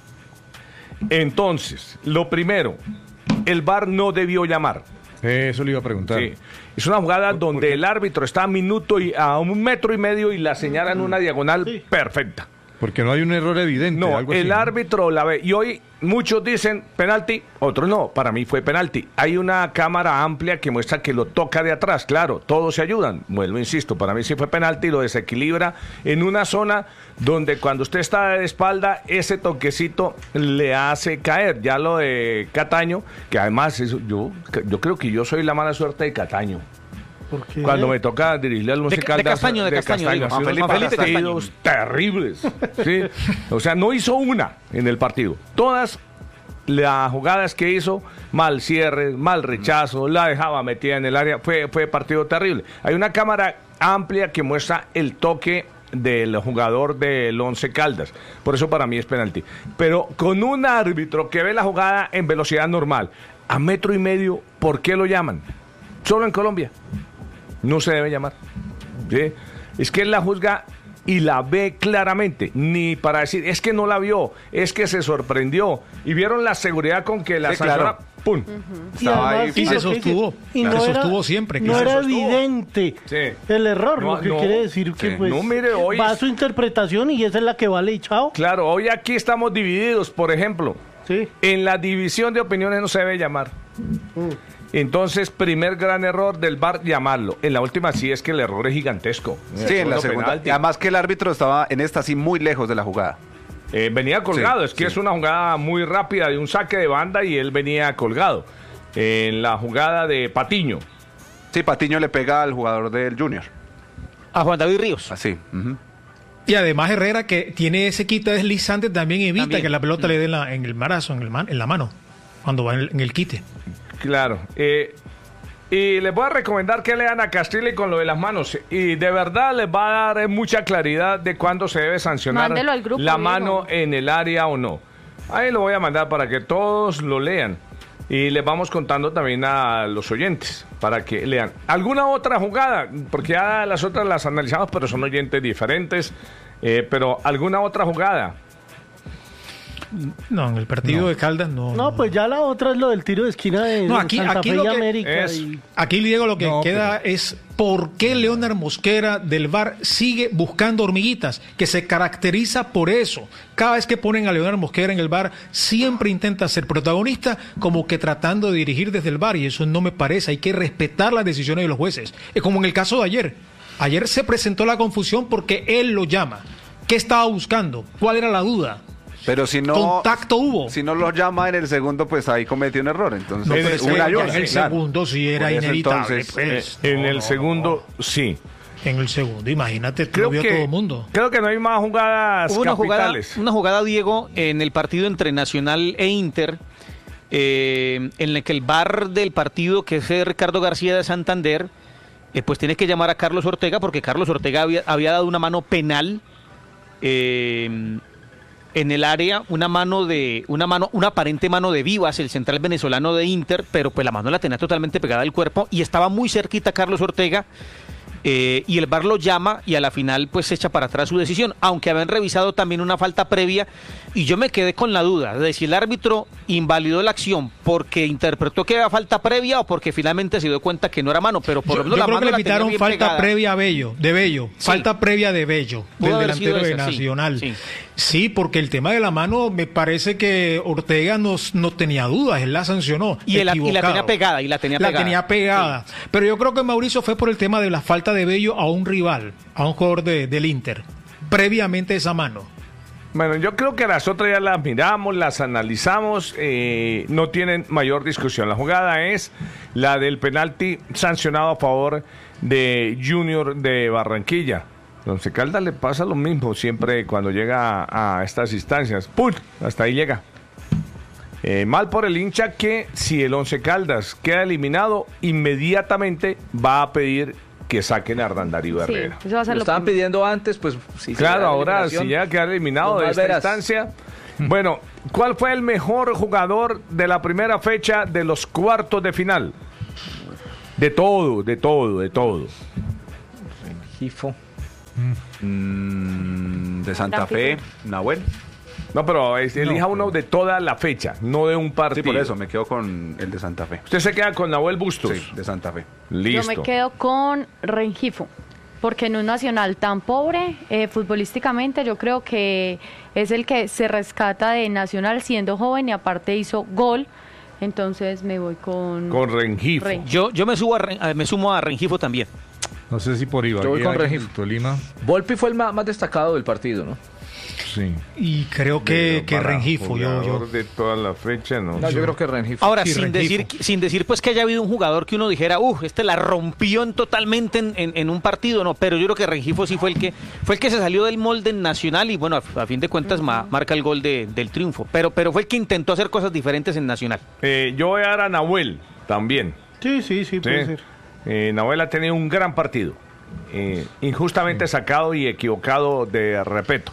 Entonces, lo primero, el VAR no debió llamar. Eso le iba a preguntar. Sí. Es una jugada donde el árbitro está a 1.5 metros y la señala en una diagonal perfecta. Porque no hay un error evidente. No, algo el así, árbitro la ve. Y hoy muchos dicen penalti, otros no. Para mí fue penalti. Hay una cámara amplia que muestra que lo toca de atrás. Claro, todos se ayudan. Vuelvo, insisto, para mí sí fue penalti. Lo desequilibra en una zona donde cuando usted está de espalda, ese toquecito le hace caer. Ya lo de Cataño, que además yo creo que yo soy la mala suerte de Cataño. Cuando me toca dirigirle al Once Caldas de Castaño, Juan Felipe Castaño, terribles, ¿sí? O sea, no hizo una en el partido. Todas las jugadas que hizo, mal cierre, mal rechazo, la dejaba metida en el área, fue partido terrible. Hay una cámara amplia que muestra el toque del jugador del Once Caldas, por eso para mí es penalti. Pero con un árbitro que ve la jugada en velocidad normal, a 1.5 metros, ¿por qué lo llaman? Solo en Colombia. No se debe llamar, ¿sí? Es que él la juzga y la ve claramente, ni para decir, es que no la vio, es que se sorprendió, y vieron la seguridad con que la sancionaron, ¡pum! Estaba ahí, y se sostuvo, sostuvo siempre. No era evidente el error, lo que quiere decir que pues no, mire, hoy va a su interpretación y esa es la que vale y chao. Claro, hoy aquí estamos divididos, por ejemplo, en la división de opiniones no se debe llamar. Entonces, primer gran error del VAR, llamarlo. En la última sí es que el error es gigantesco. Sí, en la segunda. Penalti. Además que el árbitro estaba en esta sí muy lejos de la jugada. Venía colgado, es que es una jugada muy rápida de un saque de banda y él venía colgado. En la jugada de Patiño. Sí, Patiño le pega al jugador del Junior. A Juan David Ríos. Así. Y además Herrera, que tiene ese quite deslizante, también evita que la pelota le dé en el brazo, en la mano, cuando va en el quite. Claro, y les voy a recomendar que lean a Castrilli con lo de las manos y de verdad les va a dar mucha claridad de cuándo se debe sancionar la mano en el área o no. Ahí lo voy a mandar para que todos lo lean y les vamos contando también a los oyentes para que lean. ¿Alguna otra jugada? Porque ya las otras las analizamos, pero son oyentes diferentes, pero ¿alguna otra jugada? No, en el partido de Caldas no. No, pues ya la otra es lo del tiro de esquina de Santa Fe y América. Aquí, Diego, lo que queda es por qué Leonard Mosquera del VAR sigue buscando hormiguitas, que se caracteriza por eso. Cada vez que ponen a Leonard Mosquera en el VAR, siempre intenta ser protagonista, como que tratando de dirigir desde el VAR, y eso no me parece. Hay que respetar las decisiones de los jueces. Es como en el caso de ayer. Ayer se presentó la confusión porque él lo llama. ¿Qué estaba buscando? ¿Cuál era la duda? Pero si no, contacto hubo. Si no lo llama en el segundo, pues ahí cometió un error. Entonces, en el segundo sí era inevitable. Entonces, en el segundo sí. En el segundo, imagínate, lo vio todo el mundo. Creo que no hay más jugadas capitales. Una jugada, Diego, en el partido entre Nacional e Inter, en el que el VAR del partido, que es Ricardo García de Santander, pues tiene que llamar a Carlos Ortega, porque Carlos Ortega había dado una mano penal en el área, una aparente mano de Vivas, el central venezolano de Inter, pero pues la mano la tenía totalmente pegada al cuerpo y estaba muy cerquita Carlos Ortega, y el VAR lo llama y a la final pues se echa para atrás su decisión, aunque habían revisado también una falta previa, y yo me quedé con la duda de si el árbitro invalidó la acción porque interpretó que había falta previa o porque finalmente se dio cuenta que no era mano, pero por lo menos yo la creo mano que le la tenía pitaron bien falta pegada. previa de Bello, Sí. falta previa de Bello, Pudo del haber delantero sido de esa, Nacional. sí. Sí, porque el tema de la mano me parece que Ortega no tenía dudas, él la sancionó. Y la tenía pegada, La tenía pegada. Sí. Pero yo creo que Mauricio fue por el tema de la falta de Bello a un rival, a un jugador del Inter, previamente esa mano. Bueno, yo creo que las otras ya las miramos, las analizamos, no tienen mayor discusión. La jugada es la del penalti sancionado a favor de Junior de Barranquilla. Once Caldas le pasa lo mismo siempre cuando llega a estas instancias. ¡Pum! Hasta ahí llega. Mal por el hincha que si el Once Caldas queda eliminado, inmediatamente va a pedir que saquen a Hernán Darío Herrera. Eso va a ser lo estaban pidiendo antes, pues sí. Claro, ahora si llega a quedar eliminado de esta instancia. Bueno, ¿cuál fue el mejor jugador de la primera fecha de los cuartos de final? De todo. Gifo. De Santa Fe, Nahuel. No, pero elija uno de toda la fecha, no de un partido. Sí, por eso me quedo con el de Santa Fe. ¿Usted se queda con Nahuel Bustos? Sí, de Santa Fe. Listo. Yo me quedo con Rengifo, porque en un Nacional tan pobre, futbolísticamente, yo creo que es el que se rescata de Nacional siendo joven y aparte hizo gol. Entonces me voy con Rengifo. Yo me sumo a Rengifo también. No sé si por Ibagué. Yo voy con Rengifo. Tolima. Volpi fue el más destacado del partido, ¿no? Sí. Y creo que Rengifo. Yo de toda la fecha, ¿no? Yo creo que Rengifo. Ahora, sí, sin decir pues que haya habido un jugador que uno dijera, este la rompió totalmente en un partido, no, pero yo creo que Rengifo sí fue el que se salió del molde Nacional y bueno, a fin de cuentas marca el gol del triunfo, pero fue el que intentó hacer cosas diferentes en Nacional. Yo voy a dar a Nahuel también. Sí, puede ser. Nahuel ha tenido un gran partido, injustamente sacado y equivocado de respeto.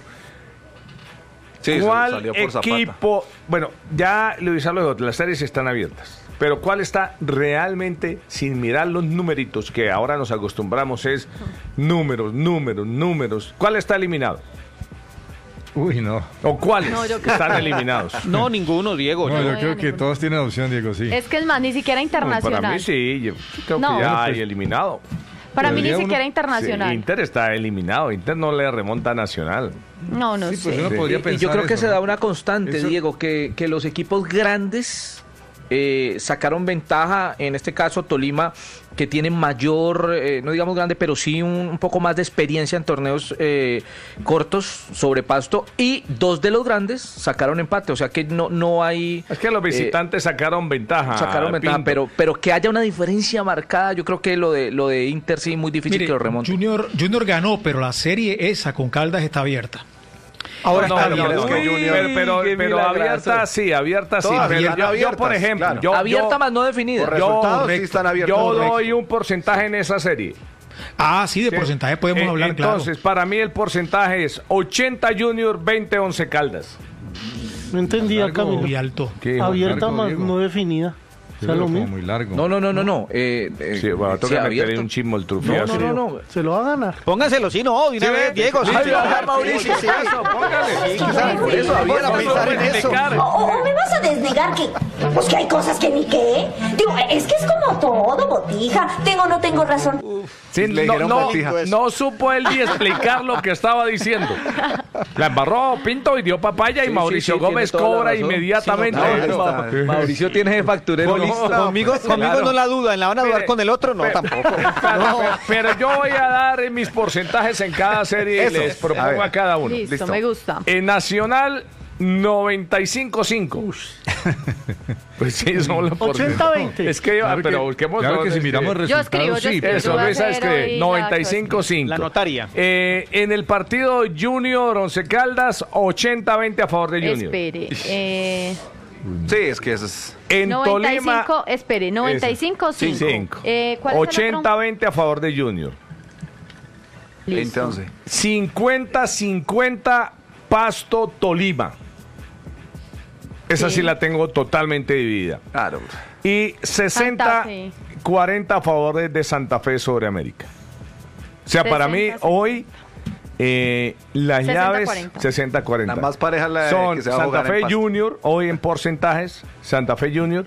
Sí, ¿Cuál equipo? Bueno, ya le dije a los otros, las series están abiertas, pero ¿cuál está realmente, sin mirar los numeritos que ahora nos acostumbramos, es números? ¿Cuál está eliminado? Uy, no. ¿O cuáles están eliminados? No, ninguno, Diego. No, yo creo que todos tienen opción, Diego, sí. Es que es más, ni siquiera internacional. Para mí sí, yo creo que ya hay eliminado. Para mí ni siquiera internacional. Sí, Inter está eliminado, Inter no le remonta a Nacional. No sé. Pues uno podría pensar y yo creo que eso, se da una constante, Diego, que los equipos grandes sacaron ventaja, en este caso Tolima, que tiene mayor, no digamos grande, pero sí un poco más de experiencia en torneos cortos sobre Pasto, y dos de los grandes sacaron empate, o sea que no hay... Es que los visitantes sacaron ventaja. Pero que haya una diferencia marcada, yo creo que lo de Inter sí muy difícil. Mire, que lo remonte. Junior ganó, pero la serie esa con Caldas está abierta. Ahora pero abierta sí. Yo, por ejemplo, claro. Abierta más no definida. Los resultados sí están abiertos. Yo doy un porcentaje en esa serie. Sí, de porcentaje podemos hablar, entonces, para mí el porcentaje es 80 Junior, 20 Once Caldas. No entendía, Camilo. Muy alto. Abierta más Diego? No definida. Muy largo. No. Sí, va a tocar meterle un chismo el trufiazo. No. Se lo va a ganar. Pónganselo, Diego. Sí, Mauricio, sí. Póngale. Por eso, había que pensar en eso. ¿O me vas a desnegar que hay cosas que ni qué? Digo, es que es como todo, Botija. ¿No tengo razón? Sí, no supo él ni explicar lo que estaba diciendo. La embarró Pinto y dio papaya y Mauricio Gómez cobra inmediatamente. Mauricio tiene facturero. Conmigo no la duda, en la van a dudar con el otro, no, tampoco. Pero yo voy a dar mis porcentajes en cada serie y les propongo a cada uno. Listo, me gusta. En Nacional, 95-5. Pues sí, son los 80-20. Es que pero busquemos. Claro que si miramos el resultado, sí. Eso, Luisa, es que 95-5. La notaria. En el partido Junior Once Caldas, 80-20 a favor de Junior. Espere. Sí, es que eso es... En 95, Tolima... espere, 95-5. 80-20 a favor de Junior. Listo. 50-50 Pasto Tolima. Esa sí la tengo totalmente dividida. Claro. Y 60-40 a favor de Santa Fe sobre América. O sea, para mí hoy... las 60, llaves 60-40. La más pareja son que se va a Santa jugar Fe Junior, hoy en porcentajes, Santa Fe Junior.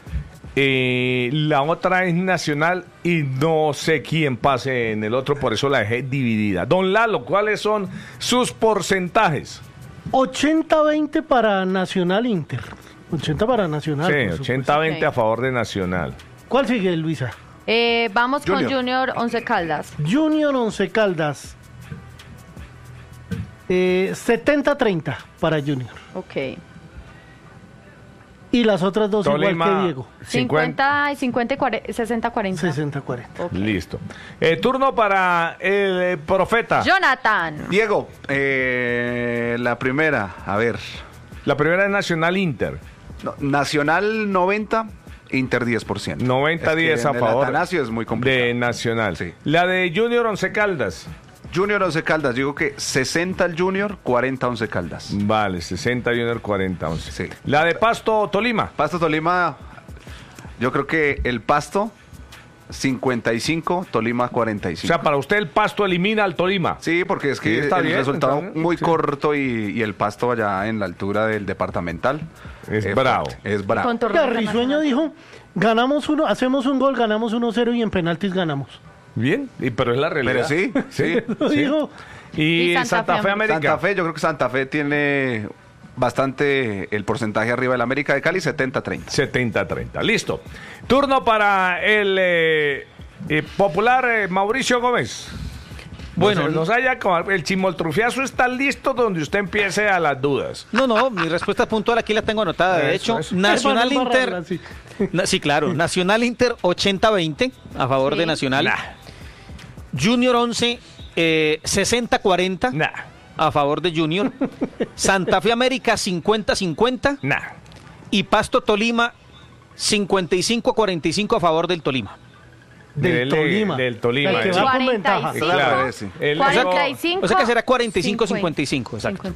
La otra es Nacional y no sé quién pase en el otro, por eso la dejé dividida. Don Lalo, ¿cuáles son sus porcentajes? 80-20 para Nacional Inter. 80 para Nacional. Sí, 80-20 a favor de Nacional. ¿Cuál sigue, Luisa? Vamos con Junior Once Caldas. Junior Once Caldas. 70-30 para Junior. Ok. Y las otras dos Tolima, igual que Diego. 50 y 60-40. 60-40. Listo. Turno para el profeta. Jonathan. Diego, la primera, a ver. La primera es Nacional Inter. No, Nacional 90, Inter 10%. 90-10 a favor. El Atanasio es muy complicado. De Nacional. Sí. La de Junior Once Caldas. Junior Once Caldas, digo que 60 el Junior, 40 Once Caldas. Vale, 60 Junior, 40 Once. Sí. La de Pasto Tolima. Pasto Tolima, yo creo que el Pasto 55, Tolima 45. O sea, para usted el Pasto elimina al Tolima. Sí, porque es que Sí, está el bien, resultado está bien, muy sí. corto y el Pasto allá en la altura del departamental. Es bravo. Es bravo. Risueño dijo, ganamos uno, hacemos un gol, ganamos 1-0 y en penaltis ganamos. Bien, pero es la realidad. Pero sí. Dijo. Y Santa Fe América. Santa Fe, yo creo que Santa Fe tiene bastante el porcentaje arriba del América de Cali, 70-30. 70-30. Listo. Turno para el popular Mauricio Gómez. Bueno, nos haya el chimoltrufiazo está listo donde usted empiece a las dudas. No, mi respuesta puntual aquí la tengo anotada. De hecho, Nacional Inter. Sí, claro. Nacional Inter 80-20 a favor de Nacional. Junior 11 60-40 a favor de Junior. Santa Fe América 50-50. Y Pasto Tolima 55-45 a favor del Tolima. Del Tolima. Del Tolima. El que va con ventaja. Claro, 45. O sea que será 45-55. Exacto.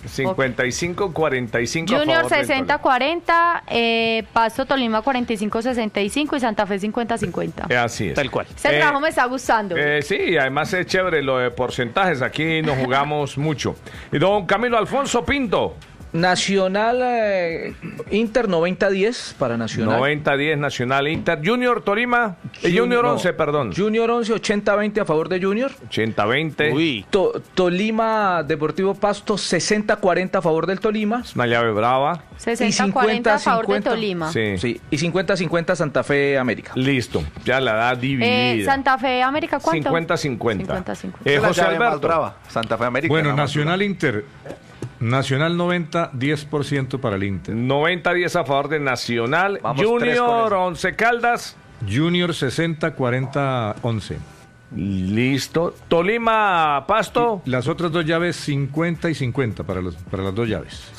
55-45 a Junior favor del Tolima. 60-40, Pasto Tolima 45-65 y Santa Fe 50-50. Así es. Tal cual. Ese trabajo me está gustando. Sí, además es chévere lo de porcentajes. Aquí nos jugamos mucho. Y don Camilo Alfonso Pinto. Nacional Inter 90-10 para Nacional. 90-10 Nacional Inter. Junior Tolima. Junior 11, perdón. Junior 11 80-20 a favor de Junior. 80-20. Uy. Tolima Deportivo Pasto 60-40 a favor del Tolima. Es una llave brava. 60-40 a favor de Tolima. Sí. Y 50-50 Santa Fe América. Listo. Ya la da dividida. Santa Fe América, ¿cuánto? 50-50. 50-50. José Alberto. Más brava, Santa Fe América. Bueno, Nacional Inter. Nacional 90, 10% para el Inter. 90-10 a favor de Nacional. Vamos, Junior Once Caldas. Junior 60, 40, 11. Listo. Tolima Pasto. Y las otras dos llaves 50 y 50 para las dos llaves.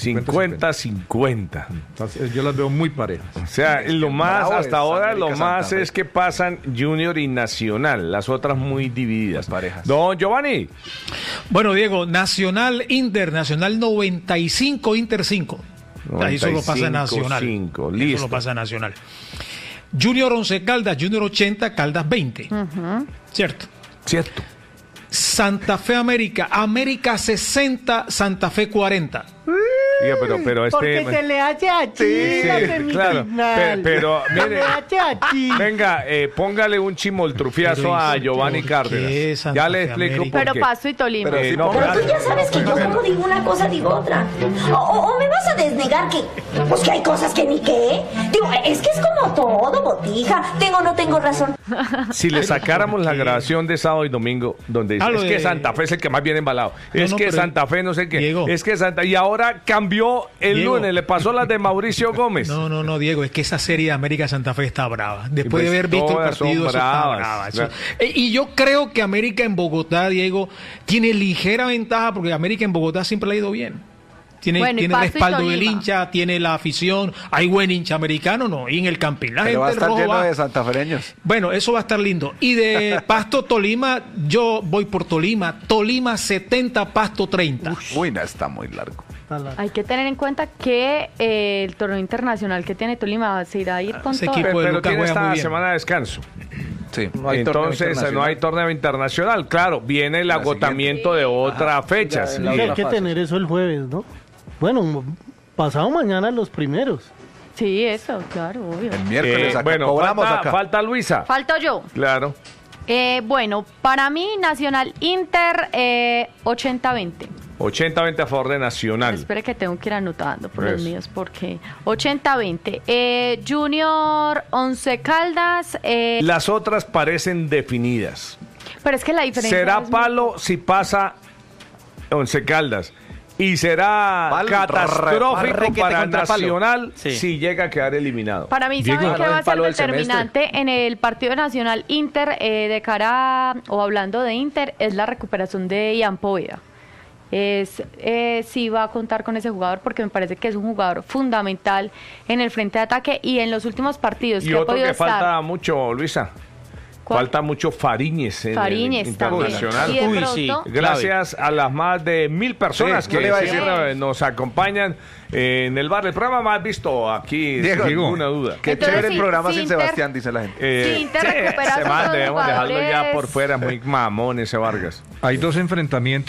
50-50. Yo las veo muy parejas. O sea, lo más bravo hasta es ahora América, lo más Santa Fe. es que pasan Junior y Nacional, las otras muy divididas. Parejas. Don Giovanni. Bueno, Diego, Nacional Inter, Nacional 95, Inter 5. Ahí solo pasa Nacional. 5, Ahí listo. solo pasa Nacional. Junior 11 Caldas, Junior 80, Caldas 20. ¿Cierto? Cierto. Santa Fe América, América 60, Santa Fe 40. Diga, pero Porque se le hace a Chile, claro. Pero se le mire, hace a Chile. venga, póngale un chimoltrufiazo a Giovanni Cárdenas. Ya le explico por Pero qué. Pasto y Tolima. Pero, Pero tú ya sabes que yo como digo una cosa, digo otra. O me vas a desnegar que, pues que hay cosas que ni qué. Digo, es que es como todo, botija. Tengo o no tengo razón. Si le sacáramos la grabación de sábado y domingo, donde dice, es que Santa Fe es el que más viene embalado, es que Santa Fe no sé qué, es que Santa... Y ahora cambió el lunes, le pasó las de Mauricio Gómez. No, Diego, es que esa serie de América Santa Fe está brava. Después de haber visto el todas son partido, eso está bravas. brava. Y yo creo que América en Bogotá, Diego, tiene ligera ventaja porque América en Bogotá siempre le ha ido bien. Tiene respaldo del hincha, tiene la afición, hay buen hincha americano, ¿no? Y en el Campín la Pero gente va a estar rojo lleno va. de santafereños. Bueno, eso va a estar lindo. Y de Pasto Tolima, yo voy por Tolima. Tolima 70, Pasto 30. Uy, no, está muy largo. Hay que tener en cuenta que el torneo internacional que tiene Tolima se irá a ir con todo. Pero tiene esta semana de descanso. Sí. Entonces no hay torneo internacional. Claro, viene el agotamiento de otra fecha. Sí, hay que tener eso el jueves, ¿no? Bueno, pasado mañana los primeros. Sí, eso, claro, obvio. El miércoles acá. Bueno, Cobramos acá. falta Luisa. Falto yo. Claro. Bueno, para mí Nacional Inter 80-20. 80-20 a favor de Nacional. Espere que tengo que ir anotando por los Eso. míos porque 80-20. Junior, Once Caldas. Las otras parecen definidas. Pero es que la diferencia Será es palo si pasa Once Caldas. Y será catastrófico requete para contra palo. Nacional Sí. si llega a quedar eliminado. Para mí, ¿saben qué va a ser determinante en el partido nacional Inter de cara, o hablando de Inter, es la recuperación de Ian Poveda? Sí va a contar con ese jugador porque me parece que es un jugador fundamental en el frente de ataque y en los últimos partidos Y que ha otro podido que estar. falta mucho, Luisa. ¿Cuál? Falta mucho Fariñez en Fariñez el también. internacional. Y de pronto- Gracias a las más de 1000 personas Sí, yo que le iba a decir. siempre nos acompañan en el bar. El programa más visto aquí, Diego, sin ninguna duda. Qué Entonces, chévere el programa si sin Inter- Sebastián, dice la gente. si Inter recupera a ese esos man dos debemos dejarlo ya jugadores- por fuera, muy mamón ese Vargas. Hay dos enfrentamientos